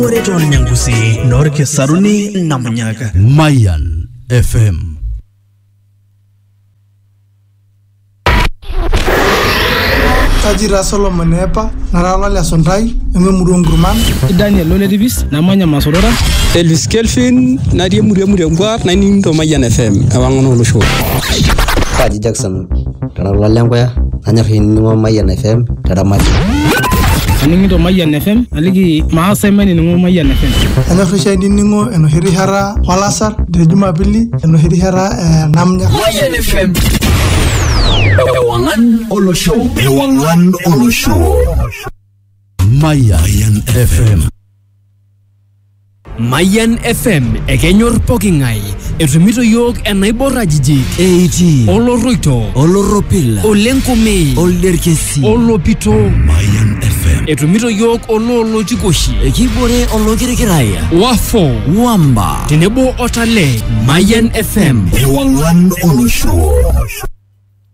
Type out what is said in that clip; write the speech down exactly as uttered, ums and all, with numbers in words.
Oreton Nyangusi, Norke Saruni, Namunyaga. Mayan F M. Tajira Solomon Epa, Narala Lasontai, Emurung Gruman, Daniel Loledivis, Namanya Masorora, Elvis Kelvin, Nadia Muriamuriangwa, nine to Mayan F M, Awangono Show. Kaji Jackson, Narala Langwaya, Anahin Mayan F M, Taramati. Aningi Mayan F M, Aligi Mahasemen in Mayan F M. Anafrisha Ningo, and Hirihara, Walasar, the Jumabili, and Hirihara, Namnya. Mayan F M. Ewangan Olo Show. Ewangan Olo Show. Mayan F M. Mayan F M, Ekenyor Pokingai, Etumito Yok and Naibora Jiji, eighty, Oloroito, Oloropil, Olenkomei, Olderkesi, Olopito, Mayan F M. Etumito Yok Ololo Chikoshi, Ekibore Olokirikiraya, Wafo, Wamba, Tenebo Otale, Mayan F M. Ewangan Olo Show.